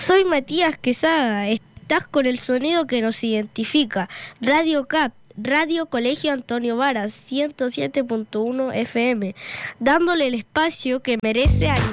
Soy Matías Quesada. Estás con el sonido que nos identifica. Radio CAP, Radio Colegio Antonio Varas, 107.1 FM, dándole el espacio que merece a